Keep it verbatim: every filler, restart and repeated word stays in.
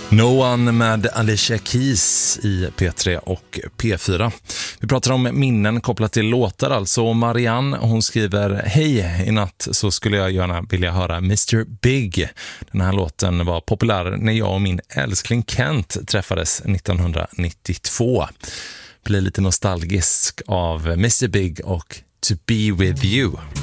No One med Alicia Keys i P tre och P fyra. Vi pratar om minnen kopplat till låtar alltså. Marianne, hon skriver: Hej, i natt så skulle jag gärna vilja höra mister Big. Den här låten var populär när jag och min älskling Kent träffades nittonhundranittiotvå. Blir lite nostalgisk av mister Big och To Be With You.